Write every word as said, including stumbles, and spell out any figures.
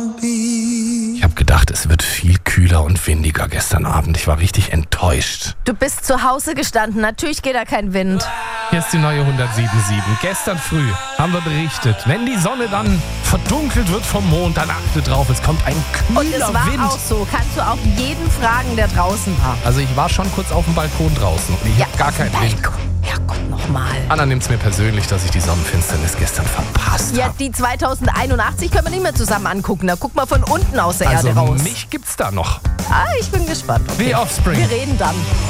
Ich habe gedacht, es wird viel kühler und windiger gestern Abend. Ich war richtig enttäuscht. Du bist zu Hause gestanden. Natürlich geht da kein Wind. Hier ist die neue hundertsieben Komma sieben. Gestern früh haben wir berichtet, wenn die Sonne dann verdunkelt wird vom Mond, dann achte drauf, es kommt ein kühler Und es war Wind. auch so. Kannst du auch jeden fragen, der draußen war. Also ich war schon kurz auf dem Balkon draußen und ich Ja, habe gar auf dem keinen Wind. Balkon. Herrgott, nochmal. Anna nimmt es mir persönlich, dass ich die Sonnenfinsternis gestern verpasst Ja, habe. die zweitausendeinundachtzig können wir nicht mehr zusammen angucken. Da guck mal von unten aus der Also Erde raus. mich gibt's da noch. Ah, ich bin gespannt. Okay. The Offspring. Wir reden dann.